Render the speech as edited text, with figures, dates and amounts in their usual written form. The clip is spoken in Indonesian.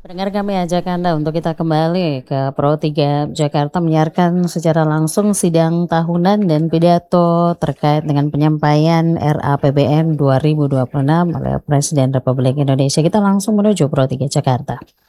Pendengar, kami ajak Anda untuk kita kembali ke Pro 3 Jakarta menyiarkan secara langsung sidang tahunan dan pidato terkait dengan penyampaian RAPBN 2026 oleh Presiden Republik Indonesia. Kita langsung menuju Pro 3 Jakarta.